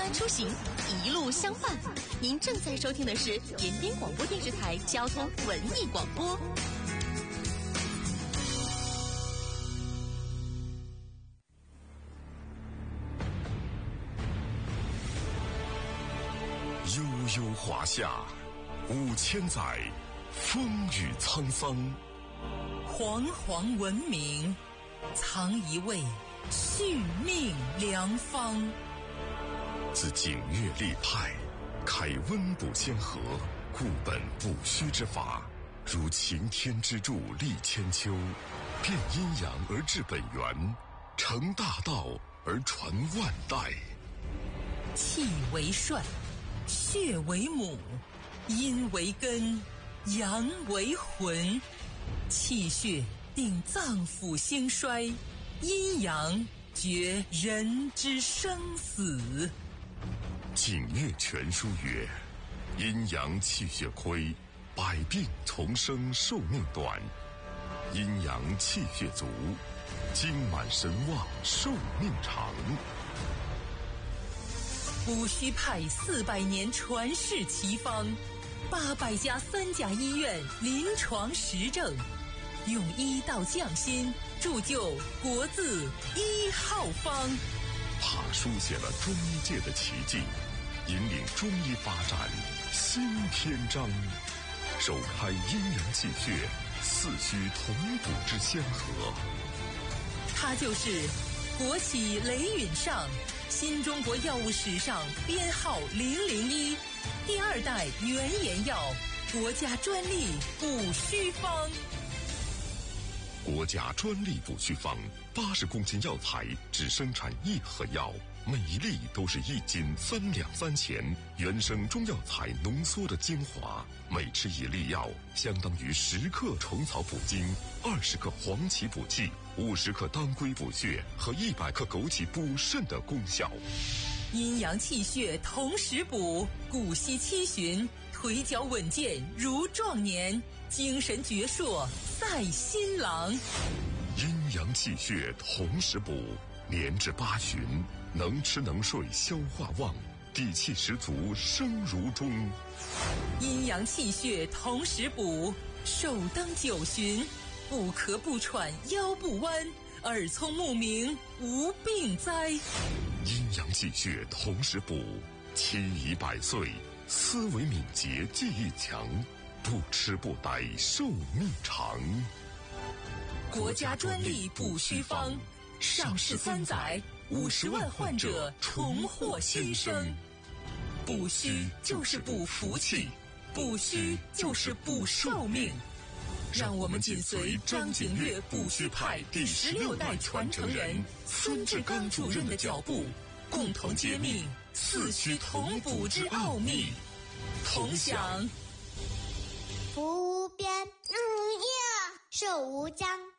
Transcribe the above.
出行，一路相伴。您正在收听的是延边广播电视台交通文艺广播。 悠悠华夏，5000载，风雨沧桑。 煌煌文明，藏一位续命良方。 自景岳立派，开温补先河，固本补虚之法，如擎天之柱立千秋，变阴阳而治本源，成大道而传万代。 气为帅，血为母，阴为根，阳为魂。气血定脏腑兴衰，阴阳决人之生死。 景岳全书曰：阴阳气血亏，百病丛生，寿命短；阴阳气血足，精满神旺，寿命长。 补虚派400年传世奇方，800家3甲医院临床实证，用医道匠心，铸就国字1号方。 他书写了中医界的奇迹，引领中医发展新篇章，首开阴阳气血四虚同补之先河。 他就是国企雷允上，新中国药物史上编号001，第2代原研药，国家专利补虚方。 国家专利补虚方，80公斤药材只生产1盒药，每一粒都是1斤3两3钱，原生中药材浓缩的精华，每吃1粒药，相当于10克虫草补精，20克黄芪补气，50克当归补血和100克枸杞补肾的功效。 阴阳气血同时补，骨息七旬，腿脚稳健如壮年，精神矍铄赛新郎。 阴阳气血同时补，年至8旬，能吃能睡，消化旺，底气十足，生如钟。 阴阳气血同时补，寿登9旬，不咳不喘，腰不弯，耳聪目明，无病灾。 阴阳气血同时补，期已100岁，思维敏捷，记忆强，不吃不呆，寿命长。 国家专利补虚方，上市3载，50万患者重获新生。补虚就是补福气，补虚就是补寿命。让我们紧随张景岳补虚派第16代传承人孙志刚主任的脚步，共同揭秘四虚同补之奥秘，同享。 福无边，日无夜，寿无疆。